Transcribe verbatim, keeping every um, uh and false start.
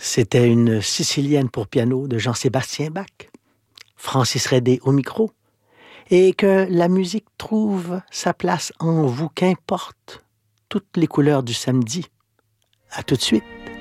C'était une Sicilienne pour piano de Jean-Sébastien Bach, Francis Redé au micro, et que la musique trouve sa place en vous, qu'importe toutes les couleurs du samedi. À tout de suite.